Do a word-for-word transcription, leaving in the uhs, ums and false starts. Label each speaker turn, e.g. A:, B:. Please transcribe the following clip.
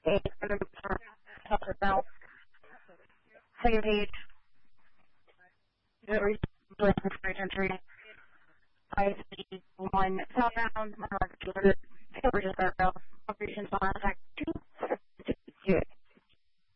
A: A help us out. Second page. Entry. I see one southbound, mark two hundred. Coverage is Operations on attack.